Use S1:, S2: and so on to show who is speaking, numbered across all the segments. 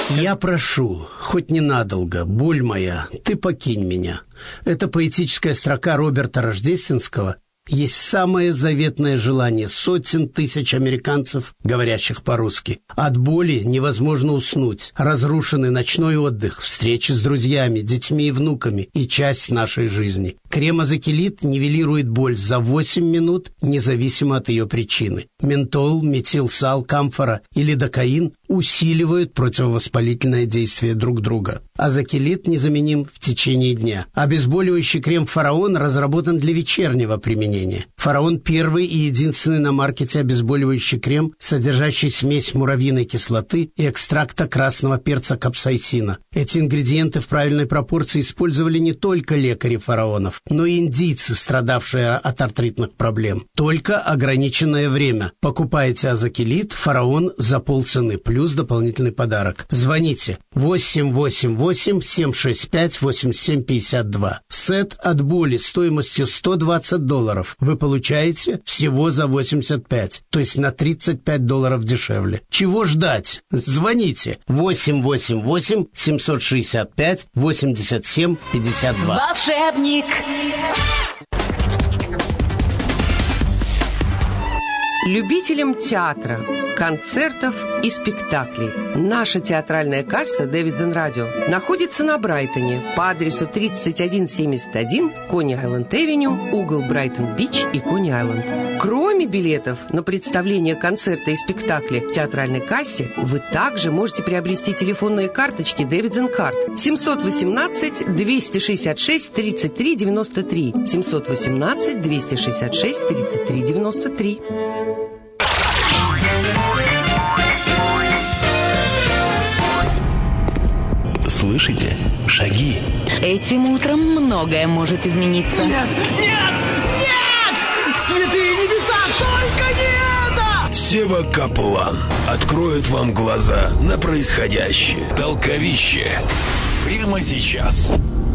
S1: Я прошу, хоть ненадолго, боль моя, ты покинь меня. Это поэтическая строка Роберта Рождественского есть самое заветное желание сотен тысяч американцев, говорящих по-русски. От боли невозможно уснуть. Разрушенный ночной отдых, встречи с друзьями, детьми и внуками и часть нашей жизни. Крем Азокилит нивелирует боль за 8 минут, независимо от ее причины. Ментол, метилсал, камфора или докаин усиливают противовоспалительное действие друг друга. Азокилит незаменим в течение дня. Обезболивающий крем «Фараон» разработан для вечернего применения. «Фараон» – первый и единственный на маркете обезболивающий крем, содержащий смесь муравьиной кислоты и экстракта красного перца капсаицина. Эти ингредиенты в правильной пропорции использовали не только лекари фараонов, но и индийцы, страдавшие от артритных проблем. Только ограниченное время. Покупайте Азокилит «Фараон» за полцены, плюс дополнительный подарок. Звоните 888-765-8752. Сет от боли стоимостью $120 вы получаете всего за 85, то есть на $35 дешевле. Чего ждать? Звоните 888-765-8752.
S2: Волшебник.
S3: Любителям театра, концертов и спектаклей. Наша театральная касса Davidson Radio находится на Брайтоне по адресу 3171 Кони-Айленд-Эвеню, угол Брайтон-Бич и Кони-Айленд. Кроме билетов на представление концерта и спектакля в театральной кассе, вы также можете приобрести телефонные карточки Davidson Card 718-266-3393, 718-266-3393.
S4: Слышите? Шаги.
S2: Этим утром многое может измениться.
S5: Нет! Нет! Нет! Святые небеса, только не это!
S4: Сева Каплан откроет вам глаза на происходящее. Толковище. Прямо сейчас.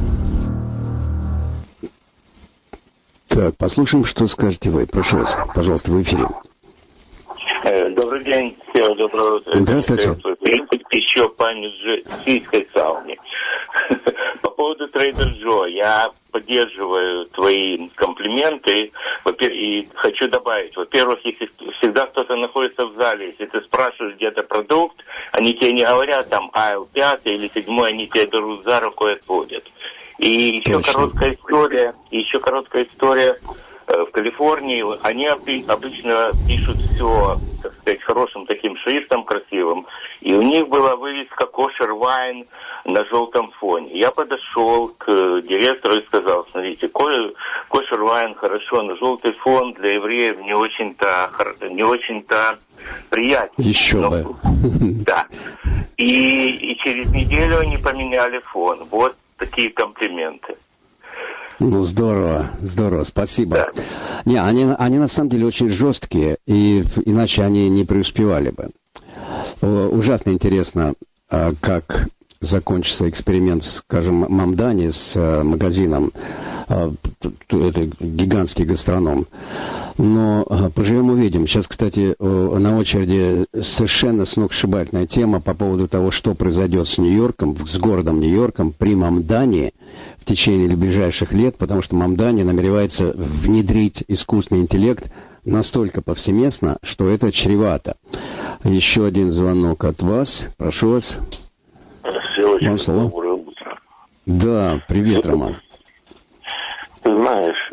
S6: Так, послушаем, что скажете вы. Прошу вас, пожалуйста, в эфире.
S7: Добрый день, Сева, доброе утро.
S6: Здравствуйте.
S7: Еще память сельской сауне. По поводу Trader Joe, я поддерживаю твои комплименты и хочу добавить. Во-первых, если всегда кто-то находится в зале, если ты спрашиваешь где-то продукт, они тебе не говорят там айл 5 или 7, они тебя берут за руку и отводят. И еще короткая история. В Калифорнии они обычно пишут все, так сказать, хорошим таким шрифтом красивым. И у них была вывеска «Кошер Вайн» на желтом фоне. Я подошел к директору и сказал: смотрите, «Кошер Вайн» хорошо, но желтый фон для евреев не очень-то приятен.
S6: Еще бы.
S7: Да. И через неделю они поменяли фон. Вот такие комплименты.
S6: Ну, здорово, спасибо.
S7: Да.
S6: Не, они на самом деле очень жесткие, и иначе они не преуспевали бы. Ужасно интересно, как закончится эксперимент, скажем, Мамдани с магазином. Это гигантский гастроном. Но поживем увидим. Сейчас, кстати, на очереди совершенно сногсшибательная тема по поводу того, что произойдет с Нью-Йорком, с городом Нью-Йорком при Мамдани в течение ближайших лет, потому что Мамдани намеревается внедрить искусственный интеллект настолько повсеместно, что это чревато. Еще один звонок от вас. Прошу вас.
S7: Вам слово. Доброе утро.
S6: Да, привет, Роман.
S7: Ты знаешь,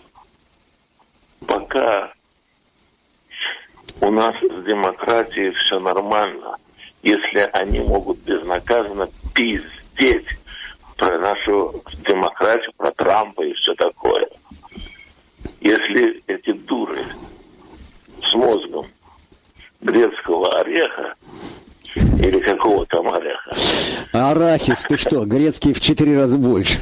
S7: пока у нас с демократией все нормально, если они могут безнаказанно пиздеть про нашу демократию, про Трампа и все такое. Если эти дуры с мозгом грецкого ореха или какого там ореха.
S6: Арахис, ты что, грецкий в 4 раза больше.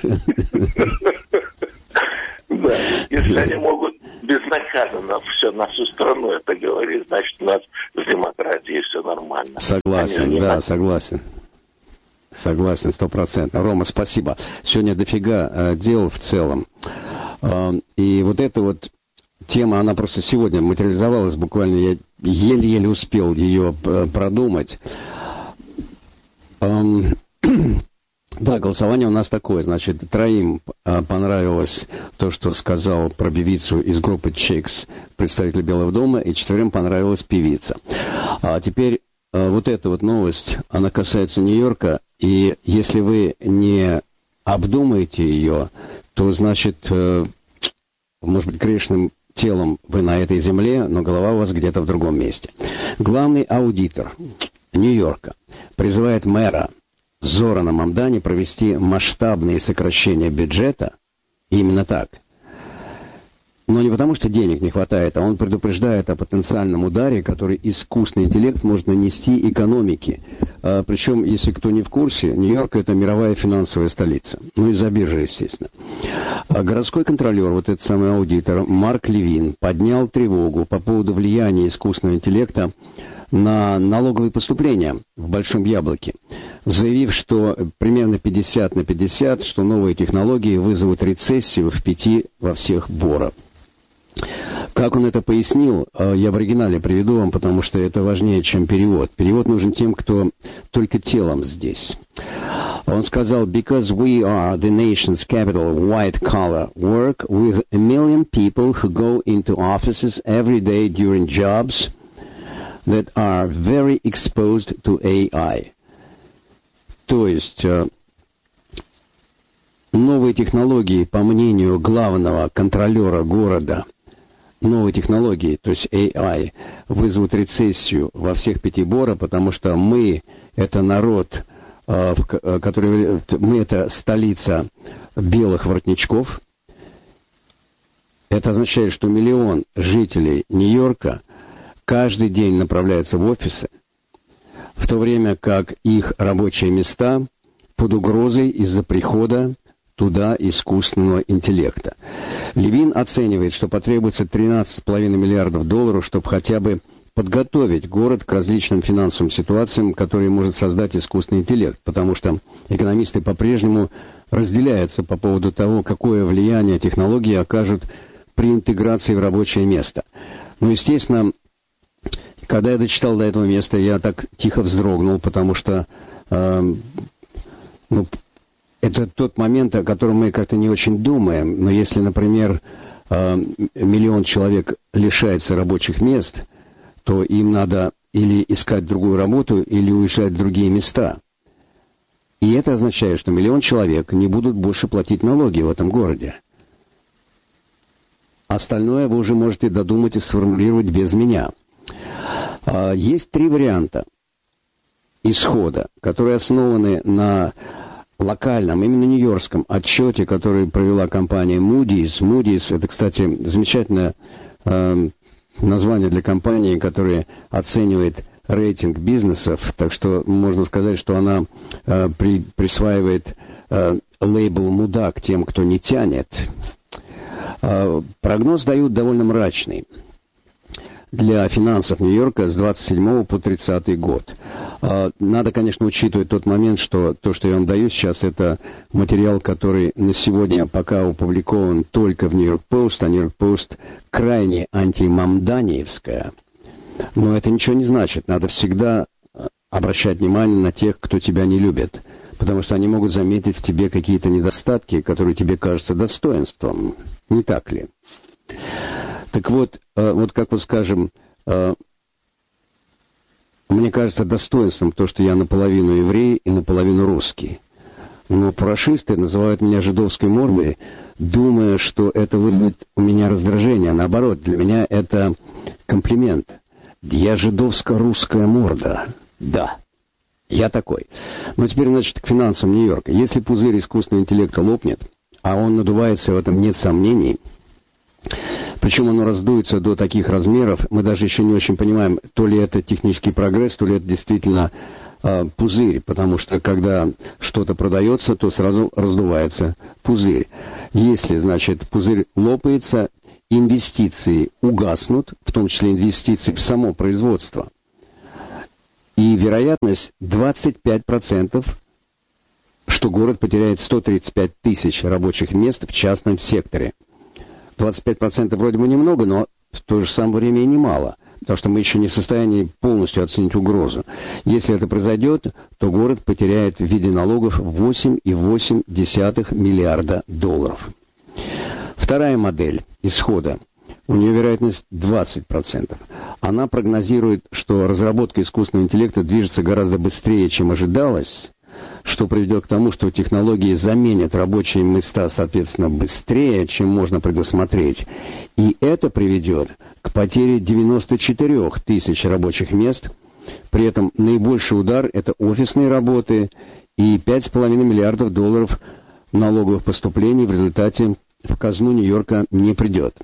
S7: Да, если они могут безнаказанно все на всю страну это говорить, значит, у нас с демократией все нормально.
S6: Согласен, да, согласен. Согласен, 100%. Рома, спасибо. Сегодня дофига дел в целом. И вот эта вот тема, она просто сегодня материализовалась буквально. Я еле-еле успел ее продумать. Да, голосование у нас такое. Значит, троим понравилось то, что сказал про певицу из группы Chicks представитель Белого дома, и четверым понравилась певица. А теперь вот эта вот новость, она касается Нью-Йорка, и если вы не обдумаете ее, то, значит, может быть, грешным телом вы на этой земле, но голова у вас где-то в другом месте. Главный аудитор Нью-Йорка призывает мэра Зорана Мамдани провести масштабные сокращения бюджета, именно так. Но не потому, что денег не хватает, а он предупреждает о потенциальном ударе, который искусственный интеллект может нанести экономике. Причем, если кто не в курсе, Нью-Йорк — это мировая финансовая столица. Ну, из-за биржи, естественно. Городской контролер, вот этот самый аудитор, Марк Левин, поднял тревогу по поводу влияния искусственного интеллекта на налоговые поступления в Большом Яблоке, заявив, что примерно 50/50, что новые технологии вызовут рецессию в 5 во всех Бора. Как он это пояснил, я в оригинале приведу вам, потому что это важнее, чем перевод. Перевод нужен тем, кто только телом здесь. Он сказал: «Because we are the nation's capital of white-collar work with 1 million people who go into offices every day during jobs that are very exposed to AI». То есть новые технологии, по мнению главного контролера города, новые технологии, то есть AI, вызовут рецессию во всех 5 Бора, потому что мы — это народ, мы — это столица белых воротничков. Это означает, что 1 миллион жителей Нью-Йорка каждый день направляются в офисы, в то время как их рабочие места под угрозой из-за прихода туда искусственного интеллекта. Левин оценивает, что потребуется $13,5 миллиардов, чтобы хотя бы подготовить город к различным финансовым ситуациям, которые может создать искусственный интеллект, потому что экономисты по-прежнему разделяются по поводу того, какое влияние технологии окажут при интеграции в рабочее место. Но, естественно, когда я дочитал до этого места, я так тихо вздрогнул, потому что это тот момент, о котором мы как-то не очень думаем. Но если, например, 1 миллион человек лишается рабочих мест, то им надо или искать другую работу, или уезжать в другие места. И это означает, что 1 миллион человек не будут больше платить налоги в этом городе. Остальное вы уже можете додумать и сформулировать без меня. Есть 3 варианта исхода, которые основаны на локальном, именно нью-йоркском отчете, который провела компания Moody's. Moody's — это, кстати, замечательное название для компании, которая оценивает рейтинг бизнесов, так что можно сказать, что она присваивает лейбл «мудак» тем, кто не тянет. Прогноз дают довольно мрачный для финансов Нью-Йорка с 27 по 30 год. Надо, конечно, учитывать тот момент, что то, что я вам даю сейчас, это материал, который на сегодня пока опубликован только в Нью-Йорк Пост, а Нью-Йорк Пост крайне антимамданиевская. Но это ничего не значит. Надо всегда обращать внимание на тех, кто тебя не любит, потому что они могут заметить в тебе какие-то недостатки, которые тебе кажутся достоинством. Не так ли? Так вот, как вот скажем, мне кажется достоинством то, что я наполовину еврей и наполовину русский. Но парашисты называют меня жидовской мордой, думая, что это вызовет у меня раздражение. Наоборот, для меня это комплимент. Я жидовско-русская морда. Да, я такой. Но теперь, значит, к финансам Нью-Йорка. Если пузырь искусственного интеллекта лопнет, а он надувается, в этом нет сомнений, причем оно раздуется до таких размеров, мы даже еще не очень понимаем, то ли это технический прогресс, то ли это действительно пузырь, потому что когда что-то продается, то сразу раздувается пузырь. Если, значит, пузырь лопается, инвестиции угаснут, в том числе инвестиции в само производство. И вероятность 25%, что город потеряет 135 тысяч рабочих мест в частном секторе. 25% вроде бы немного, но в то же самое время и немало. потому что мы еще не в состоянии полностью оценить угрозу. Если это произойдет, то город потеряет в виде налогов 8,8 миллиарда долларов. Вторая модель исхода. У нее вероятность 20%. Она прогнозирует, что разработка искусственного интеллекта движется гораздо быстрее, чем ожидалось, что приведет к тому, что технологии заменят рабочие места, соответственно, быстрее, чем можно предусмотреть. И это приведет к потере 94 тысяч рабочих мест. При этом наибольший удар – это офисные работы и 5,5 миллиардов долларов налоговых поступлений в результате в казну Нью-Йорка не придет.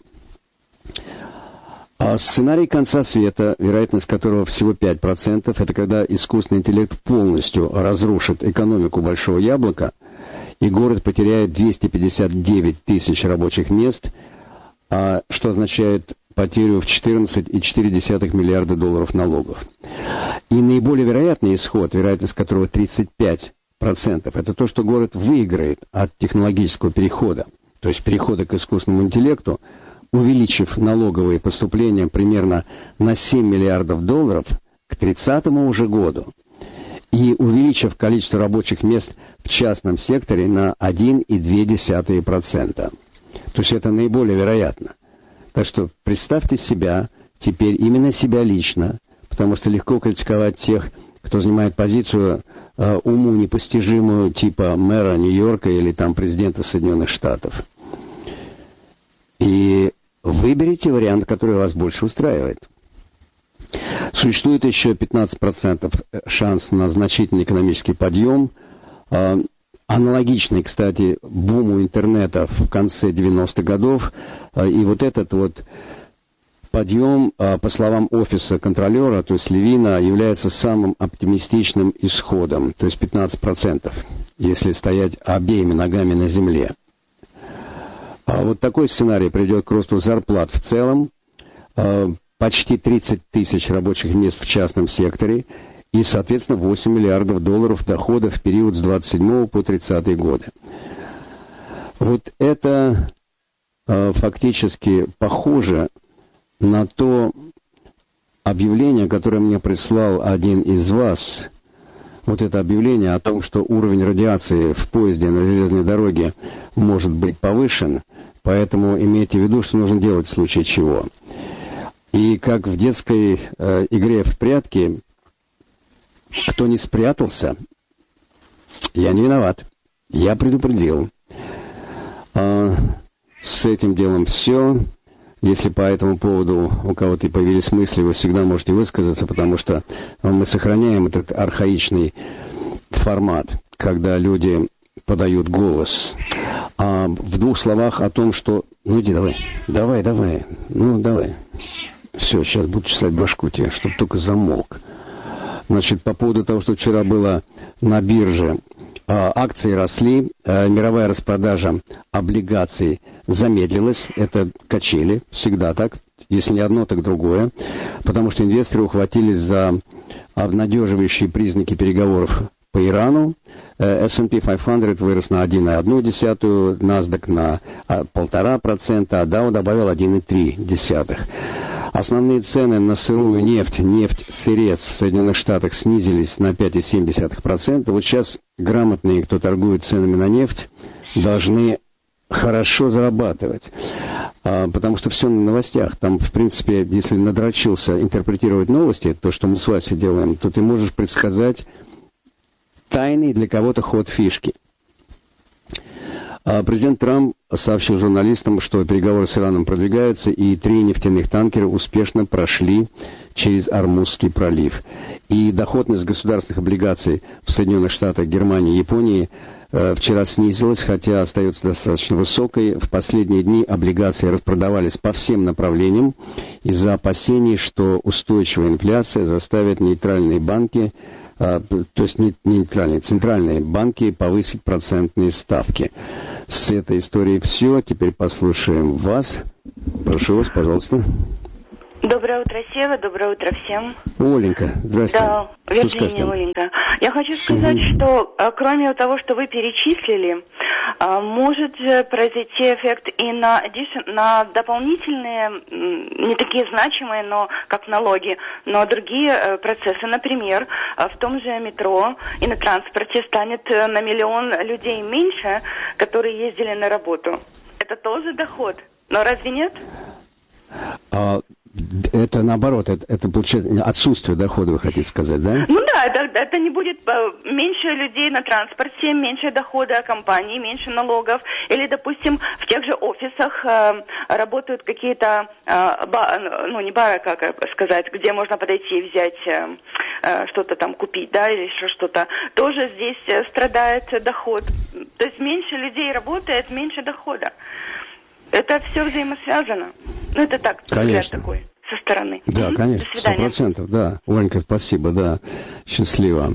S6: А сценарий конца света, вероятность которого всего 5%, это когда искусственный интеллект полностью разрушит экономику Большого Яблока, и город потеряет 259 тысяч рабочих мест, что означает потерю в 14,4 миллиарда долларов налогов. И наиболее вероятный исход, вероятность которого 35%, это то, что город выиграет от технологического перехода, то есть перехода к искусственному интеллекту, увеличив налоговые поступления примерно на 7 миллиардов долларов к 30-му уже году и увеличив количество рабочих мест в частном секторе на 1,2%. То есть это наиболее вероятно. Так что представьте себя, теперь именно себя лично, потому что легко критиковать тех, кто занимает позицию уму непостижимую типа мэра Нью-Йорка или там президента Соединенных Штатов. И выберите вариант, который вас больше устраивает. Существует еще 15% шанс на значительный экономический подъем. Аналогичный, кстати, буму интернета в конце 90-х годов. И вот этот вот подъем, по словам офиса контролера, то есть Левина, является самым оптимистичным исходом. То есть 15%, если стоять обеими ногами на земле. А вот такой сценарий приведет к росту зарплат в целом, почти 30 тысяч рабочих мест в частном секторе и, соответственно, 8 миллиардов долларов дохода в период с 27 по 30 годы. Вот это фактически похоже на то объявление, которое мне прислал один из вас. Вот это объявление о том, что уровень радиации в поезде на железной дороге может быть повышен, поэтому имейте в виду, что нужно делать в случае чего. И как в детской игре в прятки, кто не спрятался, я не виноват, я предупредил. С этим делом все. Если по этому поводу у кого-то появились мысли, вы всегда можете высказаться, потому что мы сохраняем этот архаичный формат, когда люди подают голос. А в двух словах о том, что... Ну иди, давай. Все, сейчас буду чесать башку тебе, чтобы только замолк. Значит, по поводу того, что вчера было на бирже, акции росли, мировая распродажа облигаций замедлилась. Это качели, всегда так. Если не одно, так другое. Потому что инвесторы ухватились за обнадеживающие признаки переговоров по Ирану. S&P 500 вырос на 1,1%, NASDAQ на 1,5%, а Dow добавил 1,3%. Основные цены на сырую нефть-сырец в Соединенных Штатах снизились на 5,7%. Вот сейчас грамотные, кто торгует ценами на нефть, должны хорошо зарабатывать. Потому что все на новостях. Там, в принципе, если надрочился интерпретировать новости, то, что мы с Васей делаем, то ты можешь предсказать тайный для кого-то ход фишки. Президент Трамп сообщил журналистам, что переговоры с Ираном продвигаются, и 3 нефтяных танкера успешно прошли через Ормузский пролив. И доходность государственных облигаций в Соединенных Штатах, Германии и Японии вчера снизилась, хотя остается достаточно высокой. В последние дни облигации распродавались по всем направлениям из-за опасений, что устойчивая инфляция заставит нейтральные банки, то есть не нейтральные, центральные банки повысить процентные ставки. С этой историей все. Теперь послушаем вас. Прошу вас, пожалуйста.
S8: Доброе утро, Сева, доброе утро всем.
S6: Оленька, здравствуйте.
S8: Да, Вирджиния, Оленька. Я хочу сказать, что кроме того, что вы перечислили, может произойти эффект и на дополнительные, не такие значимые, но как налоги, но другие процессы. Например, в том же метро и на транспорте станет на 1 миллион людей меньше, которые ездили на работу. Это тоже доход. Но разве нет?
S6: Это наоборот, это получается отсутствие дохода, вы хотите сказать, да?
S8: Ну да, это не будет меньше людей на транспорте, меньше дохода компании, меньше налогов. Или, допустим, в тех же офисах работают какие-то, не бары, как сказать, где можно подойти и взять что-то там купить, да, или еще что-то. Тоже здесь страдает доход. То есть меньше людей работает, меньше дохода. Это все взаимосвязано. Ну, это так, взгляд такой, со стороны.
S6: Да, конечно, 100%, да. Оленька, спасибо, да. Счастливо.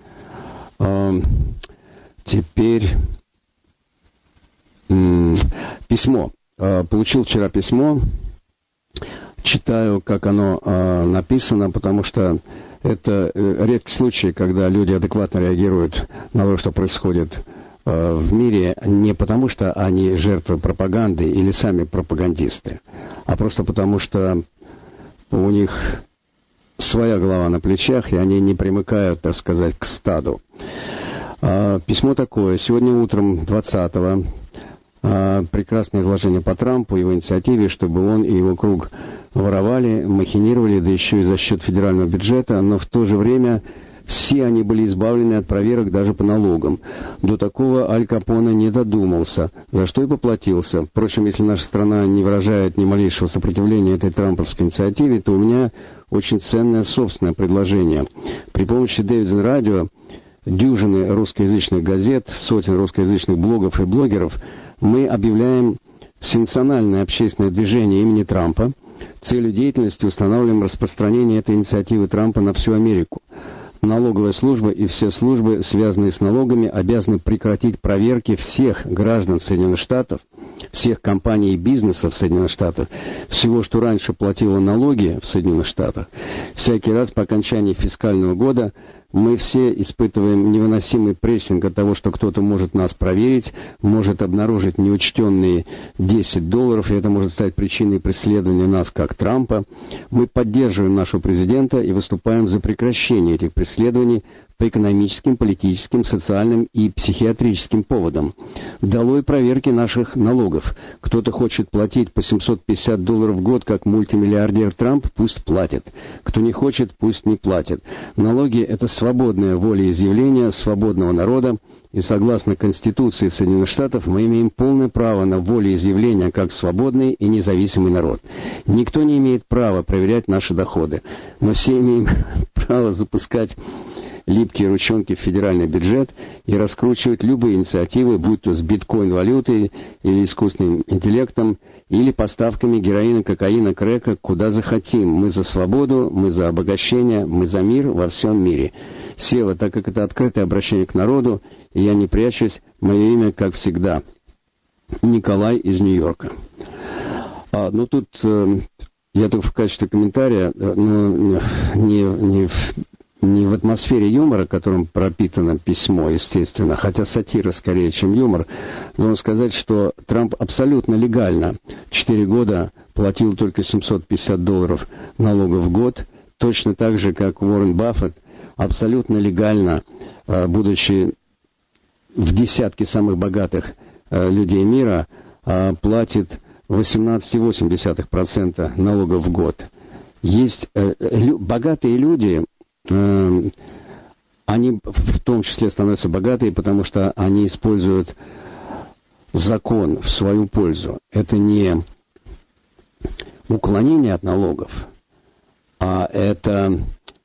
S6: Теперь письмо. Получил вчера письмо. Читаю, как оно написано, потому что это редкий случай, когда люди адекватно реагируют на то, что происходит в мире, не потому что они жертвы пропаганды или сами пропагандисты, а просто потому что у них своя голова на плечах, и они не примыкают, так сказать, к стаду. Письмо такое. Сегодня утром 20-го прекрасное изложение по Трампу, его инициативе, чтобы он и его круг воровали, махинировали, да еще и за счет федерального бюджета, но в то же время все они были избавлены от проверок даже по налогам. До такого Аль Капоне не додумался, за что и поплатился. Впрочем, если наша страна не выражает ни малейшего сопротивления этой трамповской инициативе, то у меня очень ценное собственное предложение. При помощи Davidson Radio, дюжины русскоязычных газет, сотен русскоязычных блогов и блогеров, мы объявляем всенациональное общественное движение имени Трампа. Целью деятельности устанавливаем распространение этой инициативы Трампа на всю Америку. Налоговая служба и все службы, связанные с налогами, обязаны прекратить проверки всех граждан Соединенных Штатов, всех компаний и бизнесов Соединенных Штатов, всего, что раньше платило налоги в Соединенных Штатах. Всякий раз по окончании фискального года мы все испытываем невыносимый прессинг от того, что кто-то может нас проверить, может обнаружить неучтенные $10, и это может стать причиной преследования нас, как Трампа. Мы поддерживаем нашего президента и выступаем за прекращение этих преследований по экономическим, политическим, социальным и психиатрическим поводам. Долой проверки наших налогов. Кто-то хочет платить по $750 в год, как мультимиллиардер Трамп, пусть платит. Кто не хочет, пусть не платит. Налоги – это свободное волеизъявление свободного народа, и согласно Конституции Соединенных Штатов мы имеем полное право на волеизъявление как свободный и независимый народ. Никто не имеет права проверять наши доходы. Мы все имеем право запускать липкие ручонки в федеральный бюджет и раскручивать любые инициативы, будь то с биткоин-валютой или искусственным интеллектом, или поставками героина, кокаина, крэка, куда захотим. Мы за свободу, мы за обогащение, мы за мир во всем мире. Сева, так как это открытое обращение к народу, и я не прячусь, мое имя, как всегда, Николай из Нью-Йорка. Тут я только в качестве комментария, не в атмосфере юмора, которым пропитано письмо, естественно, хотя сатира скорее, чем юмор, должен сказать, что Трамп абсолютно легально 4 года платил только $750 налогов в год, точно так же, как Уоррен Баффет абсолютно легально, будучи в десятке самых богатых людей мира, платит 18,8% налогов в год. Есть богатые люди, они в том числе становятся богатые, потому что они используют закон в свою пользу. Это не уклонение от налогов, а это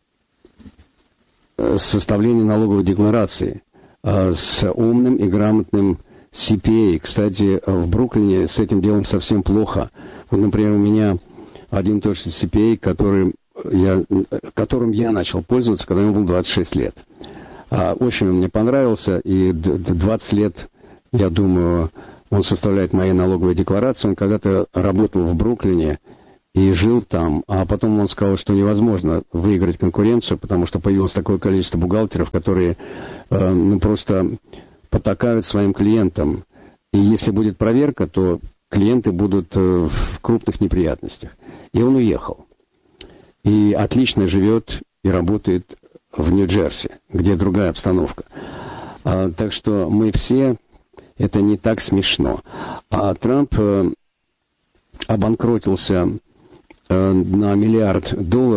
S6: составление налоговой декларации с умным и грамотным CPA. Кстати, в Бруклине с этим делом совсем плохо. Вот, например, у меня один и тот же CPA, которым я начал пользоваться, когда ему было 26 лет. Очень он мне понравился, и 20 лет, я думаю, он составляет мои налоговые декларации. Он когда-то работал в Бруклине, и жил там. А потом он сказал, что невозможно выиграть конкуренцию, потому что появилось такое количество бухгалтеров, которые просто потакают своим клиентам. И если будет проверка, то клиенты будут в крупных неприятностях. И он уехал. И отлично живет и работает в Нью-Джерси, где другая обстановка. Так что мы все, это не так смешно. А Трамп обанкротился на $1 миллиард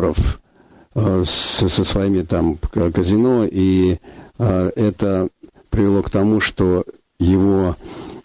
S6: со своими там казино, и это привело к тому, что его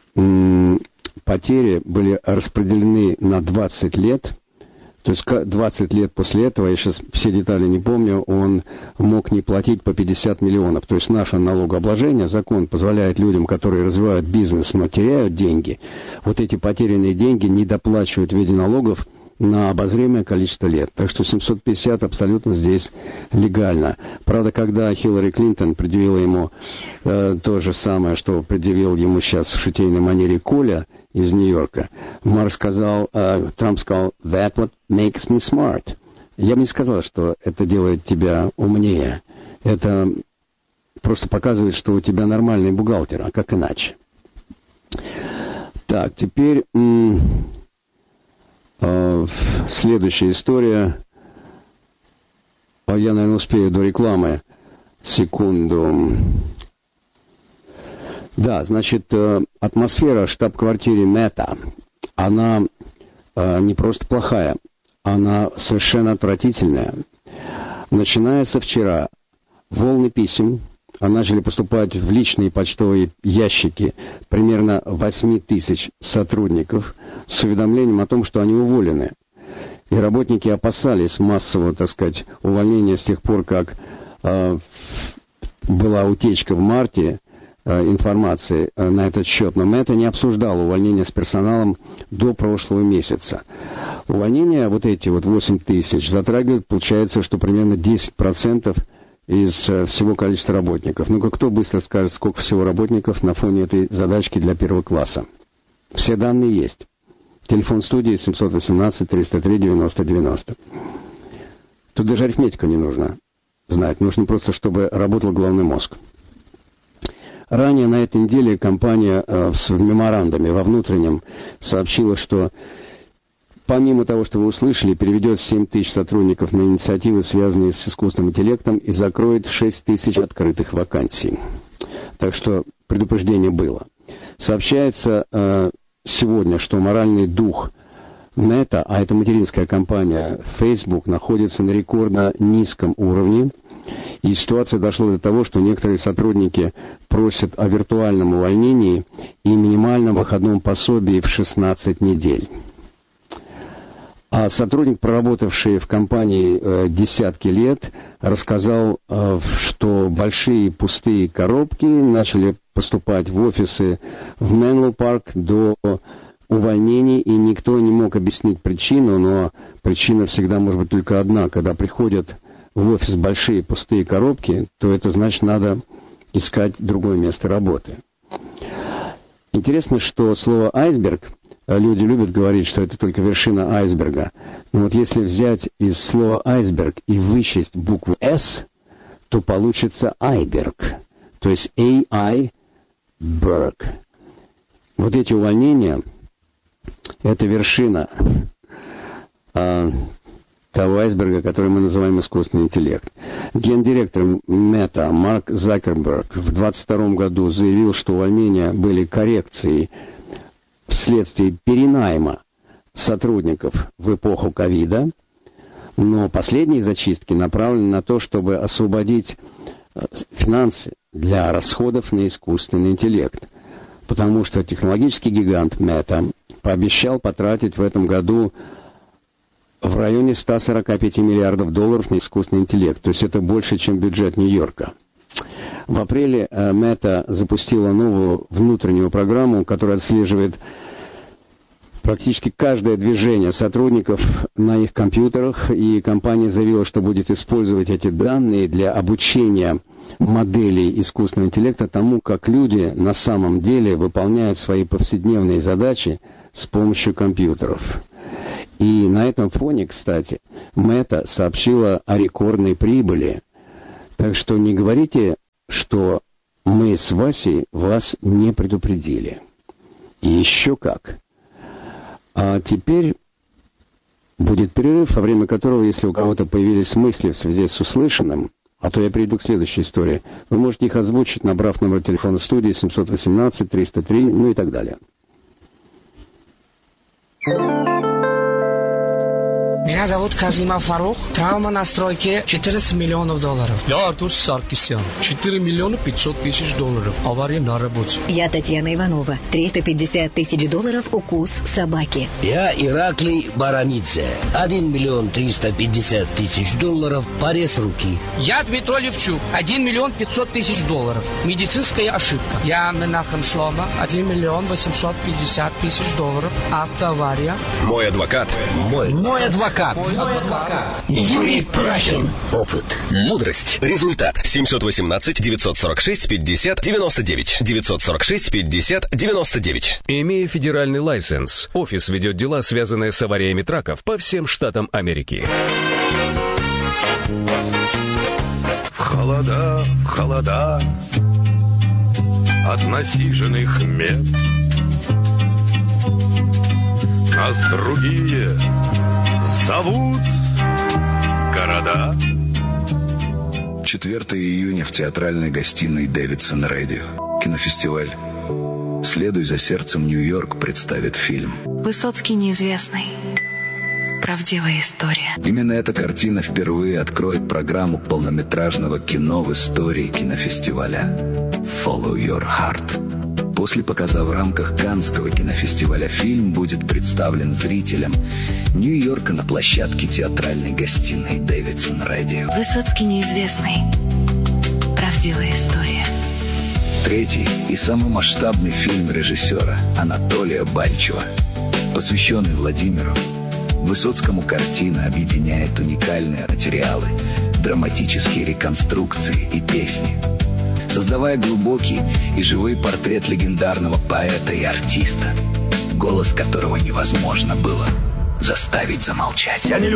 S6: потери были распределены на 20 лет. То есть 20 лет после этого, я сейчас все детали не помню, он мог не платить по 50 миллионов. То есть наше налогообложение, закон позволяет людям, которые развивают бизнес, но теряют деньги, вот эти потерянные деньги не доплачивают в виде налогов на обозримое количество лет. Так что 750 абсолютно здесь легально. Правда, когда Хиллари Клинтон предъявила ему то же самое, что предъявил ему сейчас в шутейной манере Коля из Нью-Йорка, Трамп сказал, that what makes me smart. Я бы не сказал, что это делает тебя умнее. Это просто показывает, что у тебя нормальный бухгалтер, а как иначе. Так, теперь следующая история. Я, наверное, успею до рекламы. Секунду. Да, значит, атмосфера в штаб-квартире Мета, она не просто плохая, она совершенно отвратительная. Начиная со вчера, волны писем начали поступать в личные почтовые ящики примерно 8 тысяч сотрудников с уведомлением о том, что они уволены. И работники опасались массового, так сказать, увольнения с тех пор, как была утечка в марте информации на этот счет. Но Мета не обсуждал увольнение с персоналом до прошлого месяца. Увольнения, вот эти вот 8 тысяч, затрагивают, получается, что примерно 10% из всего количества работников. Ну-ка, кто быстро скажет, сколько всего работников на фоне этой задачки для первого класса? Все данные есть. Телефон студии 718-303-90-90. Тут даже арифметику не нужно знать. Нужно просто, чтобы работал головной мозг. Ранее на этой неделе компания в меморандуме во внутреннем сообщила, что помимо того, что вы услышали, переведет 7 тысяч сотрудников на инициативы, связанные с искусственным интеллектом, и закроет 6 тысяч открытых вакансий. Так что предупреждение было. Сообщается сегодня, что моральный дух Meta, а это материнская компания Facebook, находится на рекордно низком уровне. И ситуация дошла до того, что некоторые сотрудники просят о виртуальном увольнении и минимальном выходном пособии в 16 недель. А сотрудник, проработавший в компании десятки лет, рассказал, что большие пустые коробки начали поступать в офисы в Менло Парк до увольнений, и никто не мог объяснить причину, но причина всегда может быть только одна. Когда приходят в офис большие пустые коробки, то это значит, надо искать другое место работы. Интересно, что слово «айсберг», люди любят говорить, что это только вершина айсберга. Но вот если взять из слова «айсберг» и вычесть букву «С», то получится «айберг», то есть «AI-берг». Вот эти увольнения – это вершина того айсберга, который мы называем искусственный интеллект. Гендиректор Meta Марк Закерберг в 2022 году заявил, что увольнения были коррекцией вследствие перенайма сотрудников в эпоху ковида, но последние зачистки направлены на то, чтобы освободить финансы для расходов на искусственный интеллект, потому что технологический гигант Meta пообещал потратить в этом году в районе $145 миллиардов на искусственный интеллект, то есть это больше, чем бюджет Нью-Йорка. В апреле Meta запустила новую внутреннюю программу, которая отслеживает практически каждое движение сотрудников на их компьютерах, и компания заявила, что будет использовать эти данные для обучения моделей искусственного интеллекта тому, как люди на самом деле выполняют свои повседневные задачи с помощью компьютеров. И на этом фоне, кстати, Мета сообщила о рекордной прибыли. Так что не говорите, что мы с Васей вас не предупредили. И еще как. А теперь будет перерыв, во время которого, если у кого-то появились мысли в связи с услышанным, а то я перейду к следующей истории, вы можете их озвучить, набрав номер телефона студии 718-303, ну и так далее.
S9: Меня зовут Казимов Фарух. Травма на стройке $14 миллионов.
S10: Я Артур Саркисян. $4 миллиона 500 тысяч. Авария на работе.
S11: Я Татьяна Иванова. $350 тысяч. Укус собаки.
S12: Я Ираклий Барамидзе. $1 миллион 350 тысяч. Порез руки.
S9: Я Дмитрий Левчук. $1 миллион 500 тысяч. Медицинская ошибка. Я Менахем Шлома. $1 миллион 850 тысяч. Автоавария.
S13: Мой адвокат.
S12: Мой адвокат.
S13: Юрий Прахин. Опыт. Мудрость. Результат. 718-946-50-99. 946-50-99.
S14: Имея федеральный лайсенс, офис ведет дела, связанные с авариями траков по всем штатам Америки.
S15: В холода от насиженных мест нас другие зовут города.
S16: 4 июня в театральной гостиной Дэвидсон Радио. Кинофестиваль «Следуй за сердцем Нью-Йорк» представит фильм
S17: Высоцкий неизвестный. Правдивая история.
S16: Именно эта картина впервые откроет программу полнометражного кино в истории кинофестиваля «Follow Your Heart». После показа в рамках Каннского кинофестиваля фильм будет представлен зрителям Нью-Йорка на площадке театральной гостиной Дэвидсон Радио.
S17: Высоцкий неизвестный. Правдивая история.
S16: Третий и самый масштабный фильм режиссера Анатолия Бальчева, посвященный Владимиру. Высоцкому картина объединяет уникальные материалы, драматические реконструкции и песни, создавая глубокий и живой портрет легендарного поэта и артиста, голос которого невозможно было заставить замолчать.
S15: Я не